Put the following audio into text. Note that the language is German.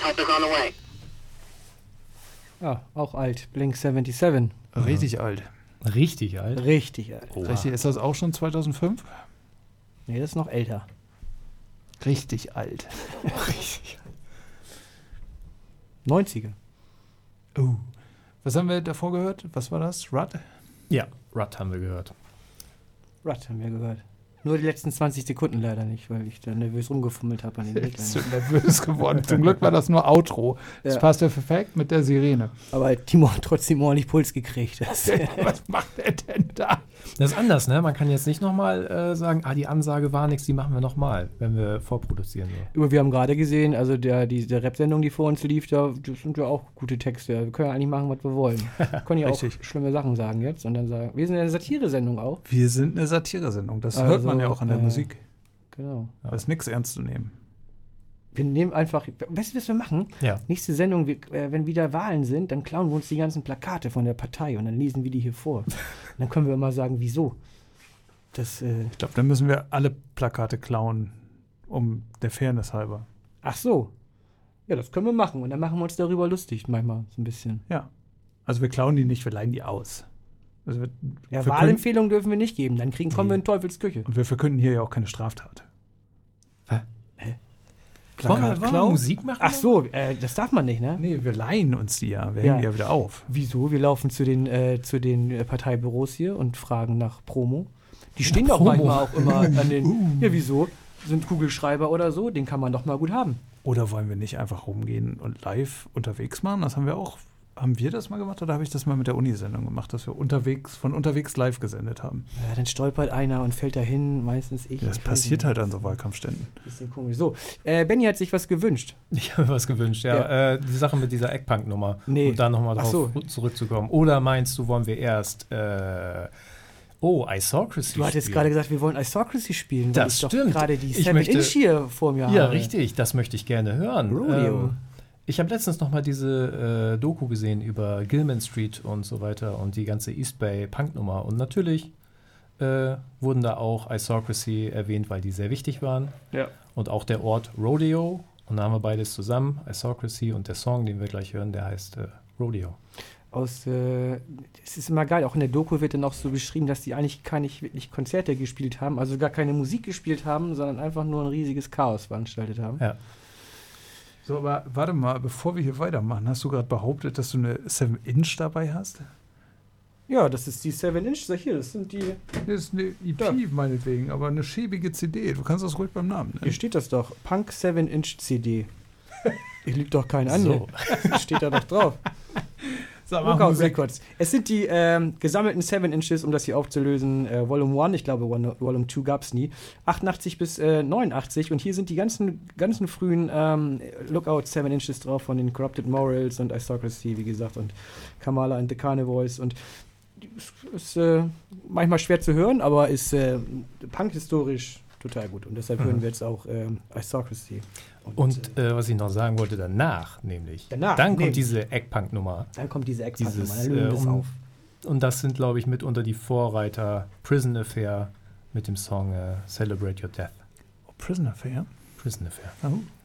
Help is on the way. Ja, auch alt. Blink 77. Richtig alt. Richtig alt. Richtig alt. Oha. Richtig, ist das auch schon 2005? Nee, das ist noch älter. Richtig alt. Richtig. 90er. Oh. Was haben wir davor gehört? Was war das? Rudd? Ja, Rudd haben wir gehört. Rudd haben wir gehört. Nur die letzten 20 Sekunden leider nicht, weil ich da nervös rumgefummelt habe an den Ich Reglern. bin nervös geworden. Zum Glück war das nur Outro. Das Ja. passt ja perfekt mit der Sirene. Aber Timo hat trotzdem ordentlich Puls gekriegt. Was macht er denn da? Das ist anders, ne? Man kann jetzt nicht nochmal sagen, die Ansage war nichts, die machen wir nochmal, wenn wir vorproduzieren. So. Aber wir haben gerade gesehen, also diese Rap-Sendung, die vor uns lief, das sind ja auch gute Texte. Wir können ja eigentlich machen, was wir wollen. Wir können ja auch Richtig. schlimme Sachen sagen jetzt und dann sagen, wir sind ja eine Satire-Sendung auch. Wir sind eine Satiresendung. Das Also, hört man ja auch an der Musik. Genau. Da ist nichts ernst zu nehmen. Wir nehmen einfach, weißt du, was wir machen? Ja. Nächste Sendung, wenn wieder Wahlen sind, dann klauen wir uns die ganzen Plakate von der Partei und dann lesen wir die hier vor. Und dann können wir immer sagen, wieso. Ich glaube, dann müssen wir alle Plakate klauen, um der Fairness halber. Ach so. Ja, das können wir machen. Und dann machen wir uns darüber lustig, manchmal so ein bisschen. Ja. Also wir klauen die nicht, wir leihen die aus. Also Ja, Wahlempfehlungen dürfen wir nicht geben, dann kommen wir in Teufels Küche. Und wir verkünden hier ja auch keine Straftat. Wollen wir Plakatklau? Musik machen? Ach so, das darf man nicht, ne? Nee, wir leihen uns die ja. Wir hängen die ja wieder auf. Wieso? Wir laufen zu den Parteibüros hier und fragen nach Promo. Die stehen doch manchmal auch immer an den. Ja, wieso? Sind Kugelschreiber oder so, den kann man doch mal gut haben. Oder wollen wir nicht einfach rumgehen und live unterwegs machen? Das haben wir auch. Haben wir das mal gemacht oder habe ich das mal mit der Uni-Sendung gemacht, dass wir von unterwegs live gesendet haben? Ja, dann stolpert einer und fällt dahin, meistens ich. Ja, das Ich weiß passiert nicht. halt an so Wahlkampfständen. Bisschen komisch. So, Benny hat sich was gewünscht. Ich habe mir was gewünscht, ja. Die Sache mit dieser Eckpunk-Nummer. Nee. Um da nochmal Ach drauf so. zurückzukommen. Oder meinst du, wollen wir erst Isocracy Du hattest gerade gesagt, wir wollen Isocracy spielen. weil Das ich doch stimmt. gerade die Ich 7-Inch hier vor mir habe. Ja, richtig. Das möchte ich gerne hören. Rodeo. Ich habe letztens noch mal diese Doku gesehen über Gilman Street und so weiter und die ganze East Bay Punk-Nummer. Und natürlich wurden da auch Isocracy erwähnt, weil die sehr wichtig waren. Ja. Und auch der Ort Rodeo. Und da haben wir beides zusammen, Isocracy und der Song, den wir gleich hören, der heißt Rodeo. Es ist immer geil, auch in der Doku wird dann auch so beschrieben, dass die eigentlich gar nicht wirklich Konzerte gespielt haben, also gar keine Musik gespielt haben, sondern einfach nur ein riesiges Chaos veranstaltet haben. Ja. So, aber warte mal, bevor wir hier weitermachen, hast du gerade behauptet, dass du eine 7-Inch dabei hast? Ja, das ist die 7-Inch, sag hier, das sind die, Das ist eine EP Ja. meinetwegen, aber eine schäbige CD. Du kannst das ruhig beim Namen hier nennen. steht das doch, Punk 7-Inch CD. Ich lüge doch keinen an, So. hier. Steht da doch drauf. Sag Lookout Records. Es sind die gesammelten 7 Inches, um das hier aufzulösen, Volume 1, ich glaube Volume 2 gab es nie, 88 bis 89 und hier sind die ganzen frühen Lookout 7 Inches drauf von den Corrupted Morals und Isocracy, wie gesagt, und Kamala and the Carnivores und ist manchmal schwer zu hören, aber ist punkhistorisch total gut und deshalb hören wir jetzt auch Isocracy. Und was ich noch sagen wollte, danach nämlich, Danach, dann nee. kommt diese Eggpunk-Nummer. dann kommt diese Ex-Nummer, Dieses, dann lösen wir es auf. Und das sind, glaube ich, mitunter die Vorreiter Prison Affair mit dem Song Celebrate Your Death. Prisoner Fair. Prison Affair. Oh.